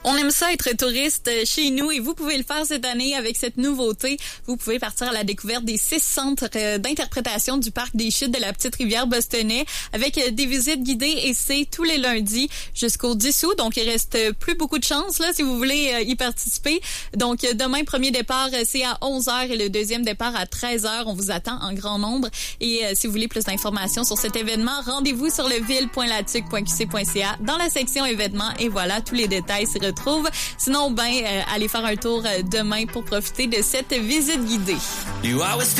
On aime ça être touriste chez nous et vous pouvez le faire cette année avec cette nouveauté. Vous pouvez partir à la découverte des 6 centres d'interprétation du parc des Chutes de la Petite-Rivière Bostonnais avec des visites guidées et c'est tous les lundis jusqu'au 10 août. Donc, il reste plus beaucoup de chance là si vous voulez y participer. Donc, demain, premier départ, c'est à 11h et le deuxième départ à 13h. On vous attend en grand nombre. Et si vous voulez plus d'informations sur cet événement, rendez-vous sur leville.latuc.qc.ca dans la section événements et voilà, tous les détails s'y retrouvent. Sinon, allez faire un tour demain pour profiter de cette visite guidée.